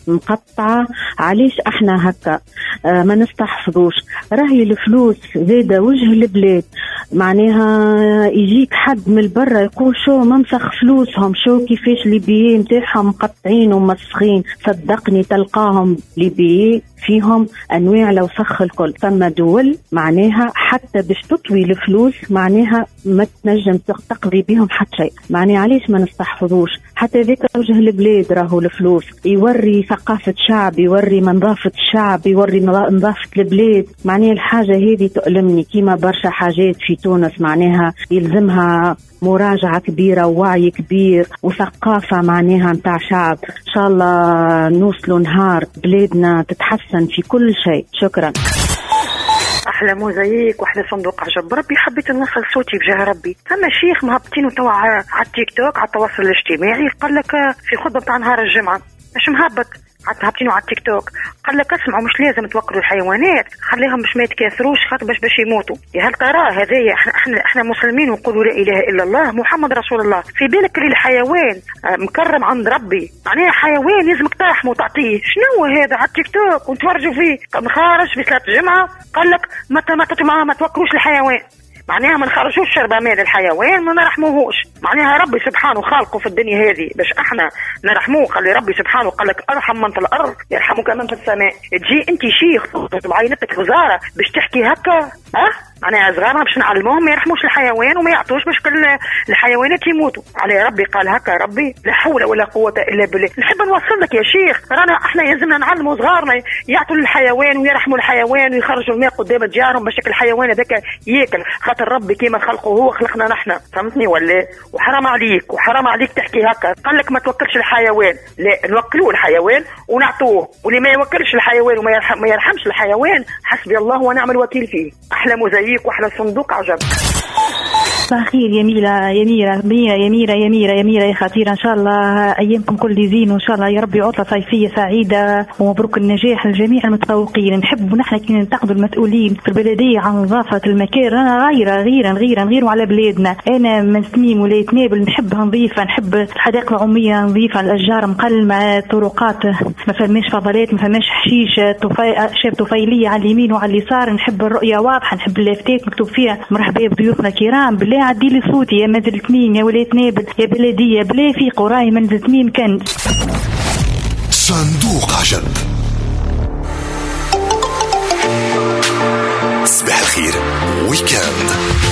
مقطعة. علاش احنا هكا ما نستحفظوش؟ راهي الفلوس زيادة وجه البلاد، معناها يجيك حد من البرا يقول شو ممسخ فلوسهم، شو كيفاش ليبيين متاعهم مقطعين ومسخين. صدقني تلقاهم ليبيين فيهم انواع لو سخ الكل. ثم دول معناها حتى باش تطوي الفلوس معناها ما تنجم تقضي بهم حتى شيء. معناها علاش ما نستحفظوش؟ حتى ذيك وجه البلاد راهو الفلوس يوري ثقافة شعب، يوري نظافة الشعب، يوري نظافة البلاد. معناها الحاجة هذه تؤلمني كيما برشا حاجات في تونس، معناها يلزمها مراجعة كبيرة ووعي كبير وثقافة معناها نتاع شعب. إن شاء الله نوصلوا نهار بلادنا تتحسن في كل شيء. شكرا. احلى موزايك واحلى صندوق عجب ربي. حبيت نوصل صوتي بجاه ربي. ثم شيخ مهبطين وتوا على التيك توك على التواصل الاجتماعي قال لك في خطبه بتاع نهار الجمعه مش مهبط هابطينه على التيك توك، قال لك اسمعوا مش لازم توكلوا الحيوانات، خليهم باش ما يتكاثروش خاطر باش يموتوا. هل ترى هذايا احنا مسلمين ونقولوا لا اله الا الله محمد رسول الله، في بالك الحيوان مكرم عند ربي، معناها حيوان لازمك ترحمه وتعطيه. شنو هذا على التيك توك ونتفرجوا فيه خارج في صلاه الجمعه قال لك ما توكلوش الحيوان، معناها ما نخرجوش شرب مال الحيوان ما نرحموهوش. معناها ربي سبحانه خالقه في الدنيا هذه باش احنا نرحموه. خلي ربي سبحانه قال لك ارحم من في الارض يرحمك من في السماء. تجي انت شيخ بعينتك غزاره باش تحكي هكا؟ معناها صغارنا باش نعلموهم ما يرحموش الحيوان وما يعطوش باش كل الحيوانات يموتوا. على ربي قال هكا، ربي لا حول ولا قوه الا بالله. نحب نوصل لك يا شيخ رانا احنا يلزمنا نعلموا صغارنا يعطوا للحيوان ويرحموا الحيوان ويخرجوا الماء قدام ديارهم باش الحيوان هذاك ياكل، خاطر ربي كيما خلقه هو خلقنا نحن. فهمتني ولا؟ وحرام عليك تحكي هكا. قال لك ما توكلش الحيوان، لا نوكلوه الحيوان ونعطوه، واللي ما يوكلش الحيوان وما يرحمش الحيوان حسبي الله ونعم الوكيل فيه. احلى موزايك واحلى صندوق عجب. خير يميرة يا خطيرة. إن شاء الله أيامكم كل زين وإن شاء الله يا ربي عطلة صيفية سعيدة ومبروك النجاح لجميع المتفوقين. نحب نحن كي ننتقدوا المسؤولين في البلدية عن نظافة المكان، أنا غير على بلادنا. أنا من سنين ولاية نابل نحبها نظيفة، نحب الحدائق العمومية نظيفة، الأشجار مقلمة، الطرقات ما فماش فضلات، ما فماش حشيش، شاب طفيلية على اليمين وعلى اليسار. نحب الرؤية واضحة، نحب اللافتات مكتوب فيها مرحبا بضيوفنا الكرام. بالله عدي لي صوتي يا مازال تميم يا ولاية نابل يا بلدية بلا في قراي منزل تميم كنز. صندوق عجب. صباح الخير ويكند.